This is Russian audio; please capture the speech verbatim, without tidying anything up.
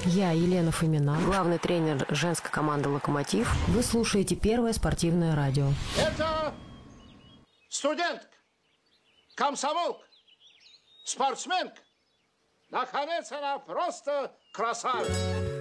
Я Елена Фомина, главный тренер женской команды «Локомотив». Вы слушаете Первое спортивное радио. Это студентка, комсомолка, спортсменка. Наконец, она просто красавица.